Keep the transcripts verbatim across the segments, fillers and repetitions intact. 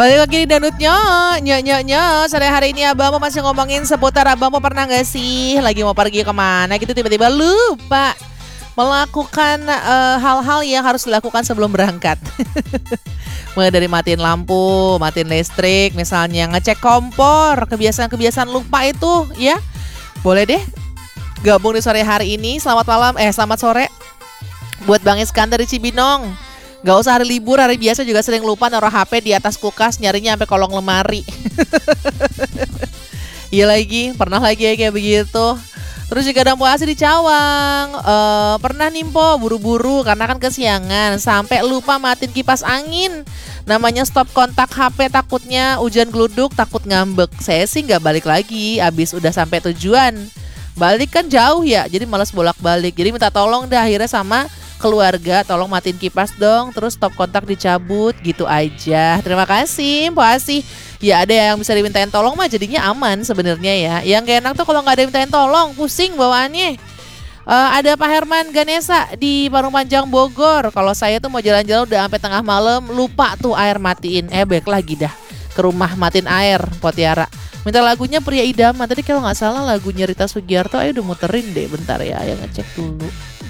Balik lagi di Danutnya, nyo-nyo-nyo. Sore hari ini Abang mau masih ngomongin seputar Abang mau pernah gak sih lagi mau pergi kemana gitu tiba-tiba lupa melakukan uh, hal-hal yang harus dilakukan sebelum berangkat. Mulai dari matiin lampu, matiin listrik, misalnya ngecek kompor, kebiasaan-kebiasaan lupa itu ya. Boleh deh gabung di sore hari ini. Selamat malam, eh selamat sore buat Bang Iskandar di Cibinong. Gak usah hari libur, hari biasa juga sering lupa naruh H P di atas kulkas, nyarinya sampai kolong lemari. Iya lagi, pernah lagi ya kayak begitu. Terus juga ada puasa di Cawang. uh, Pernah nimpo buru-buru karena kan kesiangan sampai lupa matiin kipas angin. Namanya stop kontak H P, takutnya hujan gluduk, takut ngambek. Saya sih gak balik lagi, abis udah sampai tujuan. Balik kan jauh ya, jadi malas bolak-balik. Jadi minta tolong dah akhirnya sama keluarga, tolong matiin kipas dong, terus stop kontak dicabut, gitu aja. Terima kasih, Puasi. Ya ada yang bisa dimintain tolong mah jadinya aman sebenarnya ya. Yang gak enak tuh kalau nggak ada yang mintain tolong, pusing bawaannya. Uh, ada Pak Herman Ganesa di Parung Panjang Bogor. Kalau saya tuh mau jalan-jalan udah sampai tengah malam, lupa tuh air matiin. Eh balik lagi dah ke rumah matiin air, Potiara. Minta lagunya Pria Idaman. Tadi kalau nggak salah lagunya Rita Sugiarto, ayo udah muterin deh. Bentar ya, ayo ngecek dulu.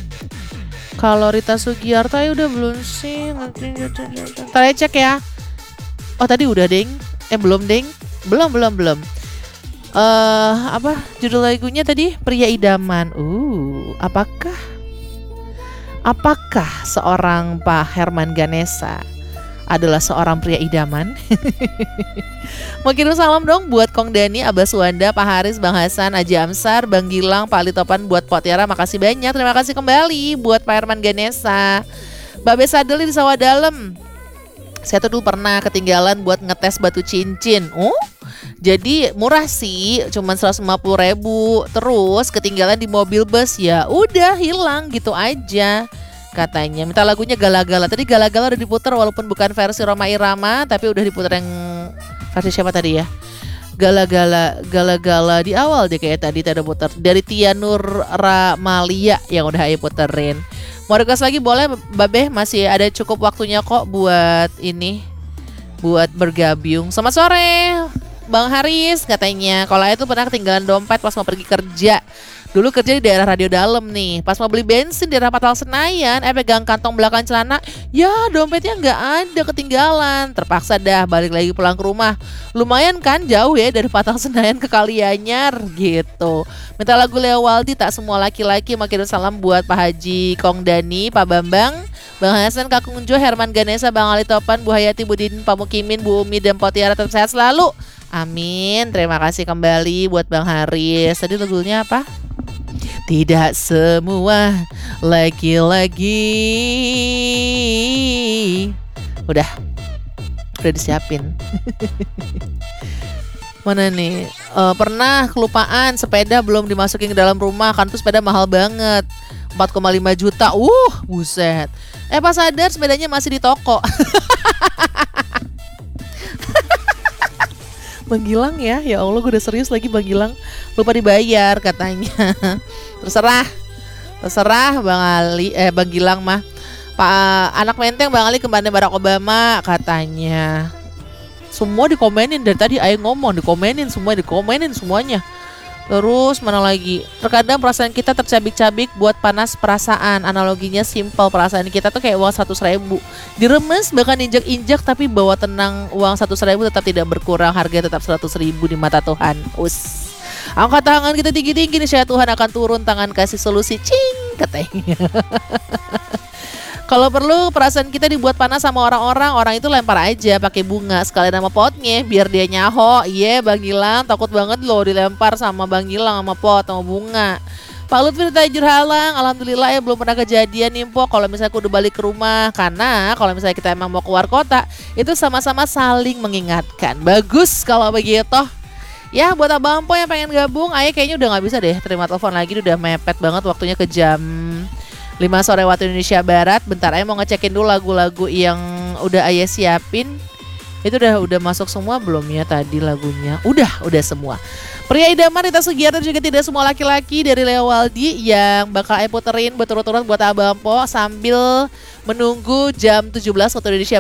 Kalau Rita Sugiarto ya udah belum sih. Ntar aja cek ya. Oh tadi udah deng. Eh belum deng. Belum belum belum. Eh uh, apa judul lagunya tadi? Pria Idaman. Uh, apakah Apakah seorang Pak Herman Ganesa adalah seorang pria idaman? Mau kirim salam dong buat Kong Dani, Abah Suwanda, Pak Haris, Bang Hasan, Aji Amsar, Bang Gilang, Pak Ali Topan, buat Potiara. Makasih banyak. Terima kasih kembali buat Pak Herman Ganesa. Babe Sadeli di Sawah Dalem. Saya tuh dulu pernah ketinggalan buat ngetes batu cincin. Oh, jadi murah sih, cuman seratus lima puluh ribu. Terus ketinggalan di mobil bus, ya udah hilang gitu aja. Katanya minta lagunya Gala-Gala. Tadi Gala-Gala udah diputar walaupun bukan versi Roma Irama, tapi udah diputar yang versi siapa tadi ya? Gala-Gala, Gala-Gala di awal deh kayak tadi ada putar dari Tia Nur Ramalia yang udah ayo puterin. Mau request lagi boleh Babe, masih ada cukup waktunya kok buat ini, buat bergabung. Selamat sore Bang Haris, katanya kalau itu pernah ketinggalan dompet pas mau pergi kerja. Dulu kerja di daerah Radio Dalem nih. Pas mau beli bensin di daerah Patal Senayan, eh pegang kantong belakang celana, ya dompetnya nggak ada, ketinggalan. Terpaksa dah balik lagi pulang ke rumah. Lumayan kan jauh ya dari Patal Senayan ke Kalianyar gitu. Minta lagu Leo Waldi, Tak Semua Laki-Laki. Makin salam buat Pak Haji Kong Dani, Pak Bambang, Bang Hasan, Kakung Jo, Herman Ganesa, Bang Ali Topan, Bu Hayati, Bu Didin, Pak Mukimin, Bu Umi, dan Potiara. Tetap sehat selalu. Amin. Terima kasih kembali buat Bang Haris. Tadi lagunya apa? Tidak semua laki-laki. Udah Udah disiapin. Mana nih? Uh, pernah kelupaan sepeda belum dimasukin ke dalam rumah. Kan tuh sepeda mahal banget, empat koma lima juta. Uh, buset. Eh pas sadar sepedanya masih di toko. Bang Gilang ya, ya Allah gue udah serius lagi Bang Gilang. Lupa dibayar katanya. Terserah, terserah Bang Ali, eh Bang Gilang mah. Pak anak menteng Bang Ali kembali Barack Obama katanya. Semua dikomenin dari tadi Ayo ngomong, dikomenin semua, dikomenin semuanya. Terus mana lagi? Terkadang perasaan kita tercabik-cabik buat panas perasaan. Analoginya simpel, perasaan kita tuh kayak uang seratus ribu. Diremes bahkan injak-injak, tapi bawa tenang, uang seratus ribu tetap tidak berkurang. Harga tetap seratus ribu di mata Tuhan. Us. Angkat tangan kita tinggi-tinggi nih, saya Tuhan akan turun tangan kasih solusi. Cing katanya. Kalau perlu perasaan kita dibuat panas sama orang-orang, orang itu lempar aja pakai bunga sekalian sama potnya biar dia nyaho. Iya yeah, Bang Gilang, takut banget loh dilempar sama Bang Gilang sama pot sama bunga. Pak Lutfi Tajur Halang, alhamdulillah ya belum pernah kejadian nih Po. Kalau misalnya aku udah balik ke rumah, karena kalau misalnya kita emang mau keluar kota, itu sama-sama saling mengingatkan. Bagus kalau begitu. Ya buat Abang Po yang pengen gabung, Ayah kayaknya udah nggak bisa deh terima telepon lagi, udah mepet banget waktunya ke jam lima sore waktu Indonesia Barat. Bentar Ayah mau ngecekin dulu lagu-lagu yang udah Ayah siapin. Itu udah udah masuk semua belum ya tadi lagunya? Udah, udah semua. Pria Idaman Rita Sugiarto juga Tidak Semua Laki-Laki dari Leo Waldi yang bakal Ayah puterin berturut-turut buat Abang Po sambil menunggu jam tujuh belas waktu Indonesia